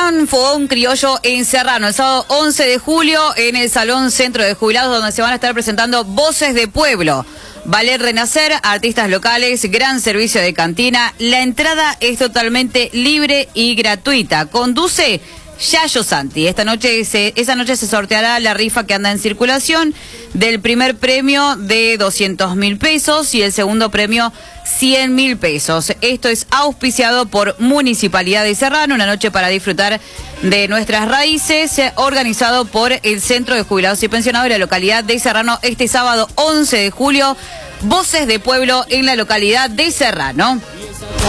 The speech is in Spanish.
Gran fogón criollo en Serrano, el sábado 11 de julio en el Salón Centro de Jubilados, donde se van a estar presentando Voces de Pueblo, Ballet Renacer, artistas locales, gran servicio de cantina. La entrada es totalmente libre y gratuita. Conduce Yayo Santi. Esa noche se sorteará la rifa que anda en circulación del primer premio de 200.000 pesos y el segundo premio 100.000 pesos. Esto es auspiciado por Municipalidad de Serrano, una noche para disfrutar de nuestras raíces, organizado por el Centro de Jubilados y Pensionados de la localidad de Serrano este sábado 11 de julio. Voces de Pueblo en la localidad de Serrano.